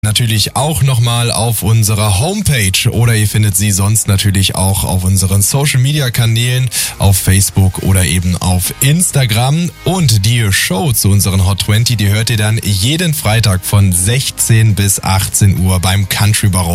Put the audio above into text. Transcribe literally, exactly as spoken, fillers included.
Natürlich auch nochmal auf unserer Homepage oder ihr findet sie sonst natürlich auch auf unseren Social Media Kanälen auf Facebook oder eben auf Instagram. Und die Show zu unseren Hot zwanzig, die hört ihr dann jeden Freitag von sechzehn bis achtzehn Uhr beim Country Baron.